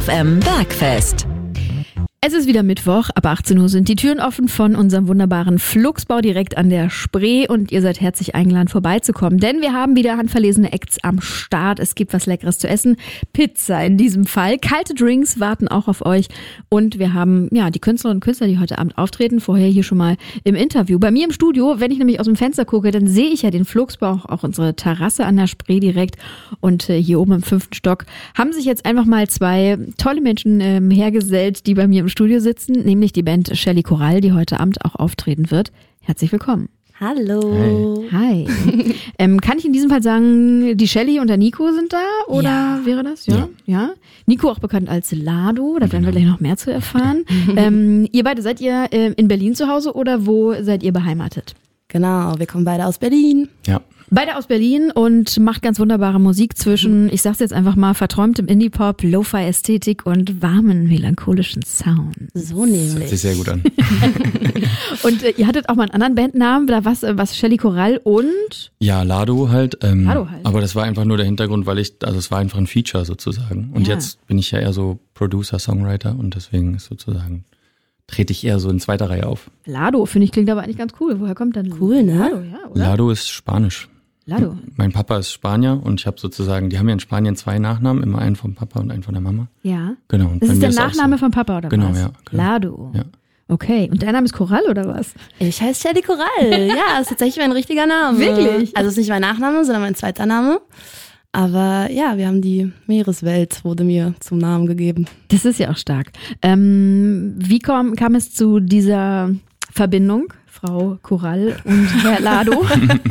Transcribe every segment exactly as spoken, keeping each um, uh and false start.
M Bergfest. Es ist wieder Mittwoch, ab achtzehn Uhr sind die Türen offen von unserem wunderbaren Flugsbau direkt an der Spree und ihr seid herzlich eingeladen vorbeizukommen, denn wir haben wieder handverlesene Acts am Start. Es gibt was Leckeres zu essen, Pizza in diesem Fall, kalte Drinks warten auch auf euch und wir haben ja die Künstlerinnen und Künstler, die heute Abend auftreten, vorher hier schon mal im Interview. Bei mir im Studio, wenn ich nämlich aus dem Fenster gucke, dann sehe ich ja den Flugsbau, auch unsere Terrasse an der Spree direkt und hier oben im fünften Stock haben sich jetzt einfach mal zwei tolle Menschen ähm, hergesellt, die bei mir im Studio sitzen, nämlich die Band Shelly Coral, die heute Abend auch auftreten wird. Herzlich willkommen. Hallo. Hi. Hi. ähm, kann ich in diesem Fall sagen, die Shelly und der Nico sind da? Oder ja. wäre das? Ja. ja. ja. Nico auch bekannt als Lado, da werden wir gleich noch mehr zu erfahren. ähm, ihr beide, seid ihr äh, in Berlin zu Hause oder wo seid ihr beheimatet? Genau, wir kommen beide aus Berlin. Ja. Beide aus Berlin und macht ganz wunderbare Musik zwischen, ich sag's jetzt einfach mal, verträumtem Indie-Pop, Lo-Fi-Ästhetik und warmen, melancholischen Sound. So nämlich. Das hört sich sehr gut an. Und äh, ihr hattet auch mal einen anderen Bandnamen, da was, was Shelly Coral und? Ja, Lado halt. Ähm, Lado halt. Aber das war einfach nur der Hintergrund, weil ich, also es war einfach ein Feature sozusagen. Und ja. jetzt bin ich ja eher so Producer, Songwriter und deswegen ist sozusagen, trete ich eher so in zweiter Reihe auf. Lado, finde ich, klingt aber eigentlich ganz cool. Woher kommt dann cool, ne? Lado, ja, oder? Lado ist Spanisch. Lado. Mein Papa ist Spanier und ich habe sozusagen, die haben ja in Spanien zwei Nachnamen, immer einen vom Papa und einen von der Mama. Ja. Genau. Und das ist der ist Nachname so. vom Papa oder genau, was? Ja, genau, ja. Lado. Ja. Okay. Und dein Name ist Coral oder was? Ich heiße Shelly Coral. Ja, ist tatsächlich mein richtiger Name. Wirklich? Also es ist nicht mein Nachname, sondern mein zweiter Name. Aber ja, wir haben die Meereswelt, wurde mir zum Namen gegeben. Das ist ja auch stark. Ähm, wie kam, kam es zu dieser Verbindung, Frau Coral und Herr Lado?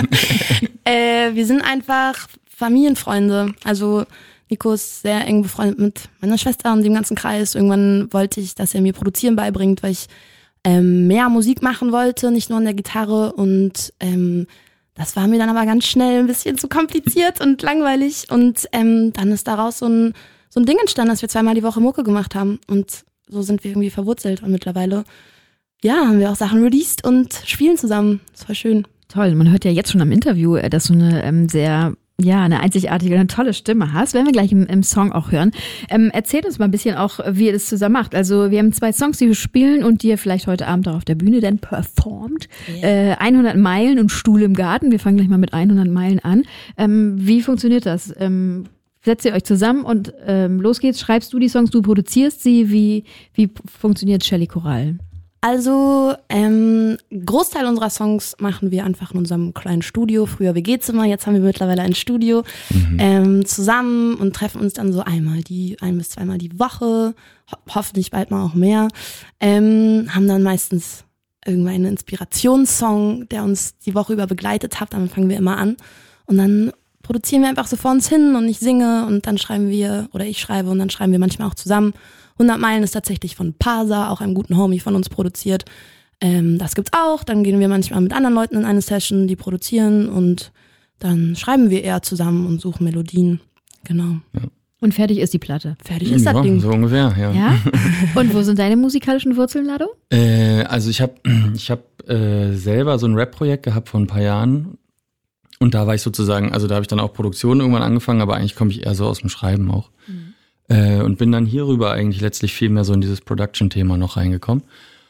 äh, wir sind einfach Familienfreunde. Also Nico ist sehr eng befreundet mit meiner Schwester und dem ganzen Kreis. Irgendwann wollte ich, dass er mir Produzieren beibringt, weil ich ähm, mehr Musik machen wollte, nicht nur an der Gitarre. Und ähm, das war mir dann aber ganz schnell ein bisschen zu kompliziert und langweilig. Und ähm, dann ist daraus so ein, so ein Ding entstanden, dass wir zweimal die Woche Mucke gemacht haben. Und so sind wir irgendwie verwurzelt. Und mittlerweile, ja, haben wir auch Sachen released und spielen zusammen. Das war schön. Toll, man hört ja jetzt schon am Interview, dass du eine ähm, sehr, ja, eine einzigartige, eine tolle Stimme hast. Werden wir gleich im, im Song auch hören. Ähm, erzählt uns mal ein bisschen auch, wie ihr das zusammen macht. Also wir haben zwei Songs, die wir spielen und die ihr vielleicht heute Abend auch auf der Bühne dann performt. Yeah. Äh, hundert Meilen und Stuhl im Garten. Wir fangen gleich mal mit hundert Meilen an. Ähm, wie funktioniert das? Ähm, setzt ihr euch zusammen und ähm, los geht's? Schreibst du die Songs, du produzierst sie? Wie, wie funktioniert Shelly Coral? Also, ähm, Großteil unserer Songs machen wir einfach in unserem kleinen Studio. Früher W G-Zimmer, jetzt haben wir mittlerweile ein Studio mhm. ähm, zusammen und treffen uns dann so einmal die, ein bis zweimal die Woche, ho- hoffentlich bald mal auch mehr. Ähm, haben dann meistens irgendwann einen Inspirationssong, der uns die Woche über begleitet hat. Dann fangen wir immer an und dann produzieren wir einfach so vor uns hin und ich singe und dann schreiben wir, oder ich schreibe und dann schreiben wir manchmal auch zusammen. hundert Meilen ist tatsächlich von Parsa, auch einem guten Homie von uns produziert. Ähm, das gibt's auch. Dann gehen wir manchmal mit anderen Leuten in eine Session, die produzieren und dann schreiben wir eher zusammen und suchen Melodien. Genau. Ja. Und fertig ist die Platte. Fertig ist ja, das Ding. So ungefähr, ja. Ja? Und wo sind deine musikalischen Wurzeln, Lado? Äh, also ich habe ich hab, äh, selber so ein Rap-Projekt gehabt vor ein paar Jahren. Und da war ich sozusagen, also da habe ich dann auch Produktion irgendwann angefangen, aber eigentlich komme ich eher so aus dem Schreiben auch. Mhm. Äh, und bin dann hierüber eigentlich letztlich viel mehr so in dieses Production-Thema noch reingekommen.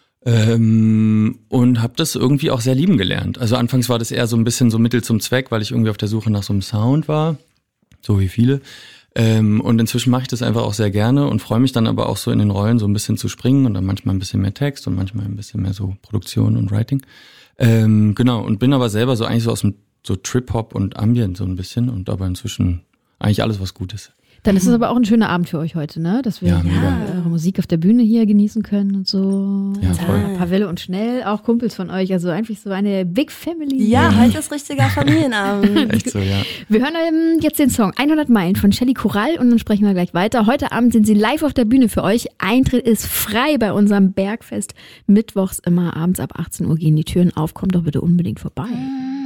Ähm, und habe das irgendwie auch sehr lieben gelernt. Also anfangs war das eher so ein bisschen so Mittel zum Zweck, weil ich irgendwie auf der Suche nach so einem Sound war, so wie viele. Ähm, und inzwischen mache ich das einfach auch sehr gerne und freue mich dann aber auch so in den Rollen so ein bisschen zu springen und dann manchmal ein bisschen mehr Text und manchmal ein bisschen mehr so Produktion und Writing. Ähm, genau, und bin aber selber so eigentlich so aus dem so Trip-Hop und Ambient so ein bisschen und aber inzwischen eigentlich alles, was gut ist. Dann ist es aber auch ein schöner Abend für euch heute, ne? Dass wir ja, ja, eure Musik auf der Bühne hier genießen können und so. Ja, voll. Ja, Pavelle und Schnell, auch Kumpels von euch, also einfach so eine Big Family. Ja, heute ist richtiger Familienabend. Echt so, ja. Wir hören ähm, jetzt den Song hundert Meilen von Shelly Coral und dann sprechen wir gleich weiter. Heute Abend sind sie live auf der Bühne für euch. Eintritt ist frei bei unserem Bergfest. Mittwochs immer abends ab achtzehn Uhr gehen die Türen auf. Kommt doch bitte unbedingt vorbei.